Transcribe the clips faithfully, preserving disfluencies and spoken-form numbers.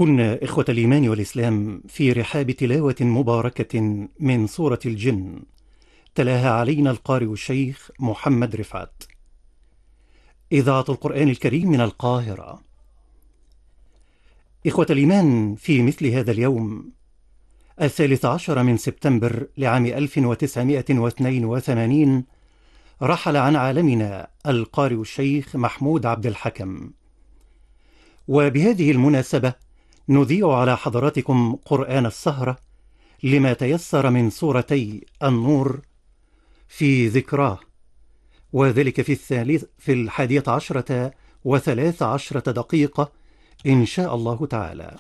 كنا إخوة الإيمان والإسلام في رحاب تلاوة مباركة من سورة الجن، تلاها علينا القارئ الشيخ محمد رفعت. إذاعة القرآن الكريم من القاهرة. إخوة الإيمان، في مثل هذا اليوم الثالث عشر من سبتمبر لعام ألف وتسعمائة واثنين وثمانين رحل عن عالمنا القارئ الشيخ محمود عبد الحكم. وبهذه المناسبة نذيع على حضراتكم قرآن السهرة لما تيسر من سورتي النور في ذكراه، وذلك في الثالث في الحادية عشرة وثلاث عشرة دقيقة إن شاء الله تعالى.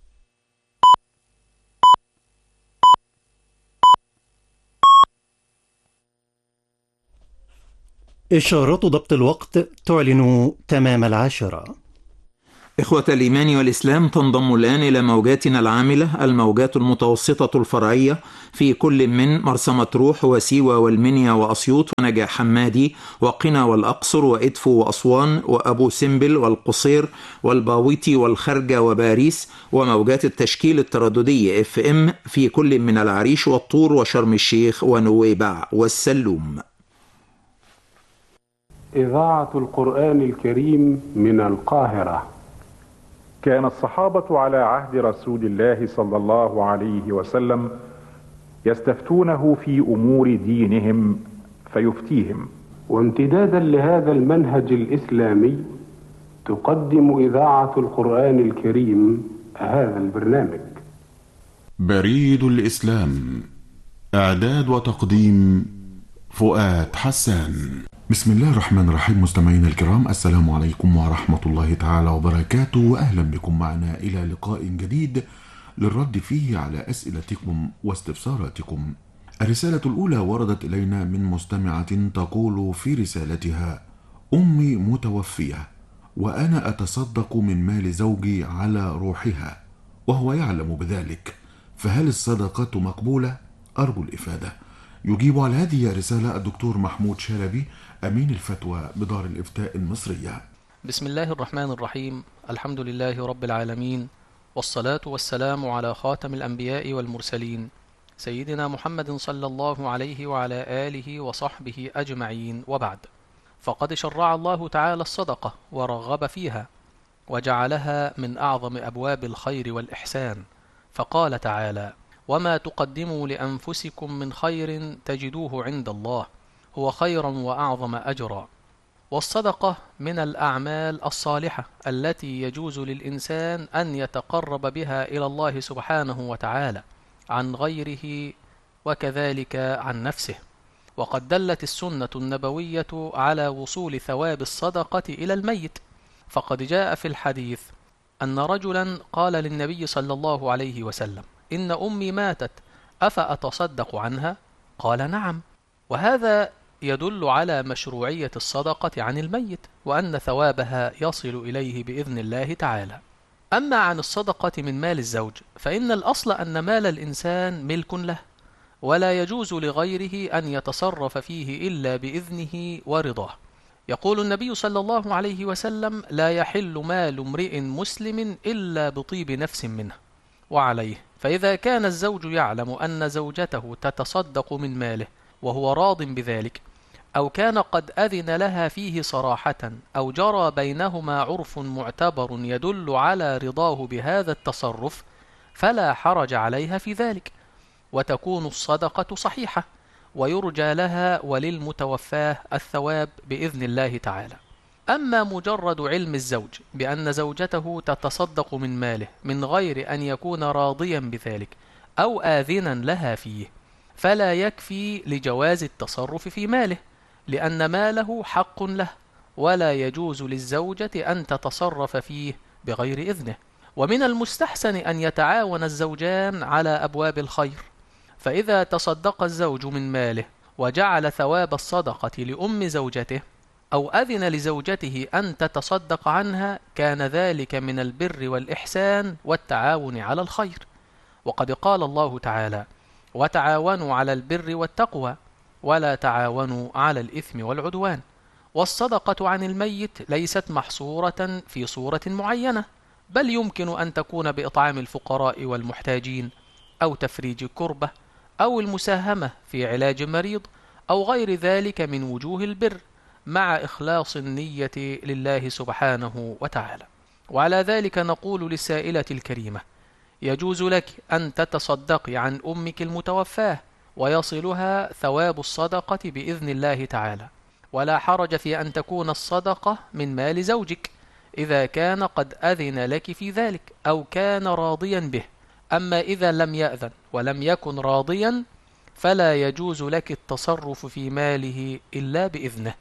إشارة ضبط الوقت تعلن تمام العاشرة. إخوة الإيمان والإسلام، تنضم الآن إلى موجاتنا العاملة الموجات المتوسطة الفرعية في كل من مرسى مطروح وسيوة والمنيا وأسيوط ونجع حمادي وقنا والأقصر وإدفو وأسوان وأبو سمبل والقصير والباويتي والخرجة وباريس، وموجات التشكيل الترددي اف ام في كل من العريش والطور وشرم الشيخ ونويبع والسلوم. إذاعة القرآن الكريم من القاهرة. كان الصحابة على عهد رسول الله صلى الله عليه وسلم يستفتونه في أمور دينهم فيفتيهم. وامتدادا لهذا المنهج الإسلامي تقدم إذاعة القرآن الكريم هذا البرنامج. بريد الإسلام، إعداد وتقديم فؤاد حسان. بسم الله الرحمن الرحيم. مستمعين الكرام، السلام عليكم ورحمة الله تعالى وبركاته، وأهلا بكم معنا إلى لقاء جديد للرد فيه على أسئلتكم واستفساراتكم. الرسالة الأولى وردت إلينا من مستمعة تقول في رسالتها: أمي متوفية وأنا أتصدق من مال زوجي على روحها وهو يعلم بذلك، فهل الصدقة مقبولة؟ أرجو الإفادة. يجيب على هذه الرسالة الدكتور محمود شلبي، أمين الفتوى بدار الإفتاء المصرية. بسم الله الرحمن الرحيم. الحمد لله رب العالمين، والصلاة والسلام على خاتم الأنبياء والمرسلين سيدنا محمد صلى الله عليه وعلى آله وصحبه أجمعين، وبعد. فقد شرع الله تعالى الصدقة ورغب فيها وجعلها من أعظم أبواب الخير والإحسان، فقال تعالى: وما تقدموا لأنفسكم من خير تجدوه عند الله هو خيرا وأعظم أجرا. والصدقة من الأعمال الصالحة التي يجوز للإنسان أن يتقرب بها إلى الله سبحانه وتعالى عن غيره وكذلك عن نفسه. وقد دلت السنة النبوية على وصول ثواب الصدقة إلى الميت، فقد جاء في الحديث أن رجلا قال للنبي صلى الله عليه وسلم: إن أمي ماتت أفأتصدق عنها؟ قال: نعم. وهذا يدل على مشروعية الصدقة عن الميت، وأن ثوابها يصل إليه بإذن الله تعالى. أما عن الصدقة من مال الزوج، فإن الأصل أن مال الإنسان ملك له، ولا يجوز لغيره أن يتصرف فيه إلا بإذنه ورضاه. يقول النبي صلى الله عليه وسلم: لا يحل مال امرئ مسلم إلا بطيب نفس منه. وعليه فإذا كان الزوج يعلم أن زوجته تتصدق من ماله وهو راض بذلك، أو كان قد أذن لها فيه صراحة، أو جرى بينهما عرف معتبر يدل على رضاه بهذا التصرف، فلا حرج عليها في ذلك، وتكون الصدقة صحيحة، ويرجى لها وللمتوفاه الثواب بإذن الله تعالى. أما مجرد علم الزوج بأن زوجته تتصدق من ماله من غير أن يكون راضيا بذلك أو آذنا لها فيه، فلا يكفي لجواز التصرف في ماله، لأن ماله حق له، ولا يجوز للزوجة أن تتصرف فيه بغير إذنه. ومن المستحسن أن يتعاون الزوجان على أبواب الخير، فإذا تصدق الزوج من ماله وجعل ثواب الصدقة لأم زوجته، أو أذن لزوجته أن تتصدق عنها، كان ذلك من البر والإحسان والتعاون على الخير. وقد قال الله تعالى: وتعاونوا على البر والتقوى ولا تعاونوا على الإثم والعدوان. والصدقة عن الميت ليست محصورة في صورة معينة، بل يمكن أن تكون بإطعام الفقراء والمحتاجين، أو تفريج كربة، أو المساهمة في علاج مريض، أو غير ذلك من وجوه البر، مع إخلاص النية لله سبحانه وتعالى. وعلى ذلك نقول للسائلة الكريمة: يجوز لك أن تتصدقي عن أمك المتوفاة ويصلها ثواب الصدقة بإذن الله تعالى، ولا حرج في أن تكون الصدقة من مال زوجك إذا كان قد أذن لك في ذلك أو كان راضيا به. أما إذا لم يأذن ولم يكن راضيا فلا يجوز لك التصرف في ماله إلا بإذنه.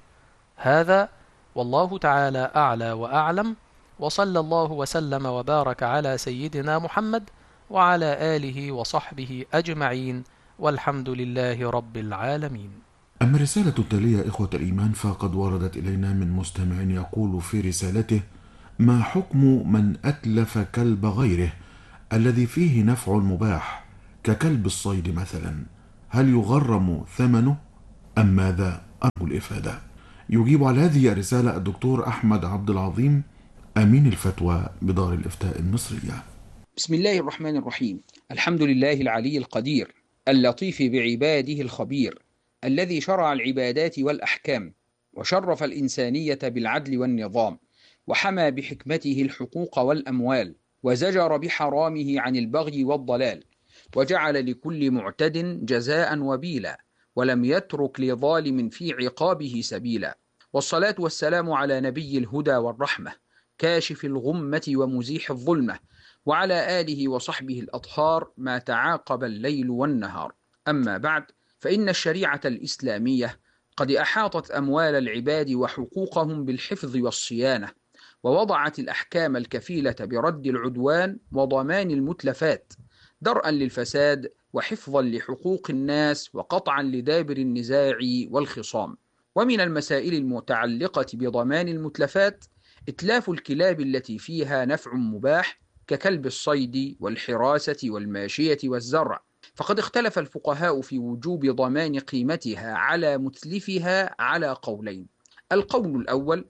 هذا والله تعالى أعلى وأعلم، وصلى الله وسلم وبارك على سيدنا محمد وعلى آله وصحبه أجمعين، والحمد لله رب العالمين. أما الرسالة التالية إخوة الإيمان فقد وردت إلينا من مستمع يقول في رسالته: ما حكم من أتلف كلب غيره الذي فيه نفع مباح ككلب الصيد مثلا؟ هل يغرم ثمنه أم ماذا؟ أرجو الإفادة. يجيب على هذه الرسالة الدكتور أحمد عبد العظيم، أمين الفتوى بدار الإفتاء المصرية. بسم الله الرحمن الرحيم. الحمد لله العلي القدير اللطيف بعباده الخبير، الذي شرع العبادات والأحكام، وشرف الإنسانية بالعدل والنظام، وحمى بحكمته الحقوق والأموال، وزجر بحرامه عن البغي والضلال، وجعل لكل معتد جزاء وبيلا، ولم يترك لظالم في عقابه سبيلا. والصلاة والسلام على نبي الهدى والرحمة، كاشف الغمة ومزيح الظلمة، وعلى آله وصحبه الأطهار ما تعاقب الليل والنهار. أما بعد، فإن الشريعة الإسلامية قد أحاطت أموال العباد وحقوقهم بالحفظ والصيانة، ووضعت الأحكام الكفيلة برد العدوان وضمان المتلفات، درءا للفساد وحفظا لحقوق الناس وقطعا لدابر النزاع والخصام. ومن المسائل المتعلقة بضمان المتلفات إتلاف الكلاب التي فيها نفع مباح ككلب الصيد والحراسة والماشية والزرع، فقد اختلف الفقهاء في وجوب ضمان قيمتها على متلفها على قولين. القول الأول: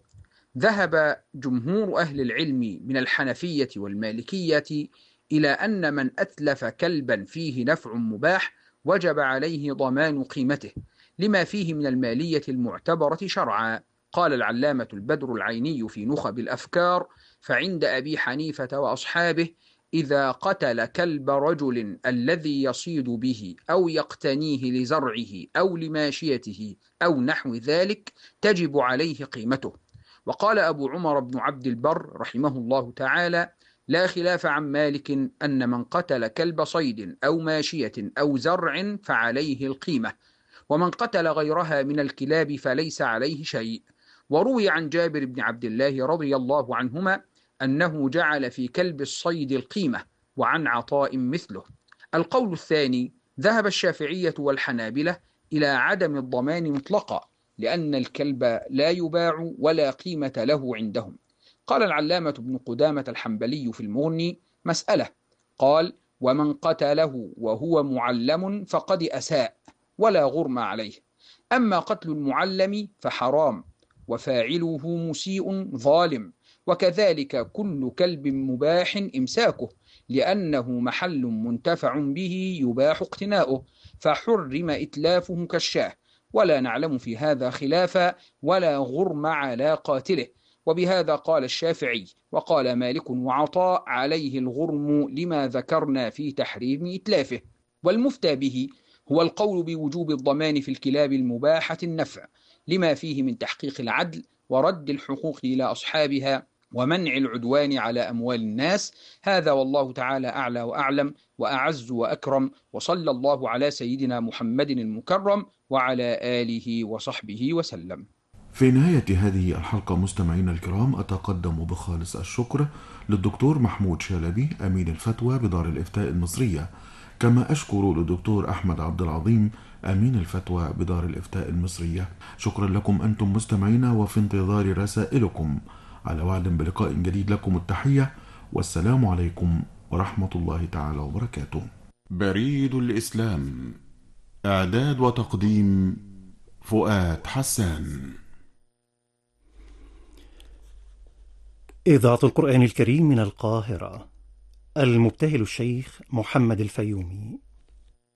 ذهب جمهور أهل العلم من الحنفية والمالكية إلى أن من أتلف كلبا فيه نفع مباح وجب عليه ضمان قيمته، لما فيه من المالية المعتبرة شرعا. قال العلامة البدر العيني في نخب الأفكار: فعند أبي حنيفة وأصحابه إذا قتل كلب رجل الذي يصيد به أو يقتنيه لزرعه أو لماشيته أو نحو ذلك تجب عليه قيمته. وقال أبو عمر بن عبد البر رحمه الله تعالى: لا خلاف عن مالك أن من قتل كلب صيد أو ماشية أو زرع فعليه القيمة، ومن قتل غيرها من الكلاب فليس عليه شيء. وروي عن جابر بن عبد الله رضي الله عنهما أنه جعل في كلب الصيد القيمة، وعن عطاء مثله. القول الثاني: ذهب الشافعية والحنابلة إلى عدم الضمان مطلقا، لأن الكلب لا يباع ولا قيمة له عندهم. قال العلامة ابن قدامة الحنبلي في المغني: مسألة، قال: ومن قتله وهو معلم فقد أساء ولا غرم عليه. أما قتل المعلم فحرام، وفاعله مسيء ظالم، وكذلك كل كلب مباح إمساكه، لأنه محل منتفع به يباح اقتناؤه، فحرم إتلافه كالشاه، ولا نعلم في هذا خلافا ولا غرم على قاتله. وبهذا قال الشافعي، وقال مالك وعطاء عليه الغرم لما ذكرنا في تحريم إتلافه. والمفتى به هو القول بوجوب الضمان في الكلاب المباحة النفع، لما فيه من تحقيق العدل ورد الحقوق إلى أصحابها ومنع العدوان على أموال الناس. هذا والله تعالى أعلى وأعلم وأعز وأكرم، وصلى الله على سيدنا محمد المكرم وعلى آله وصحبه وسلم. في نهاية هذه الحلقة مستمعينا الكرام، أتقدم بخالص الشكر للدكتور محمود شلبي أمين الفتوى بدار الإفتاء المصرية، كما أشكر للدكتور أحمد عبد العظيم أمين الفتوى بدار الإفتاء المصرية. شكرا لكم أنتم مستمعينا، وفي انتظار رسائلكم. على وعد بلقاء جديد، لكم التحية والسلام عليكم ورحمة الله تعالى وبركاته. بريد الإسلام، إعداد وتقديم فؤاد حسان. إذاعة القرآن الكريم من القاهرة. المبتهل الشيخ محمد الفيومي.